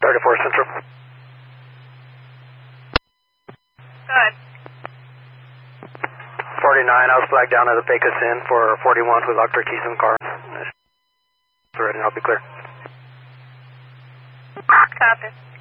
34 Central. Good. 49, I was flagged down as a Pecos in for 41 who locked their keys in the car. Ready, I'll be clear. Copy.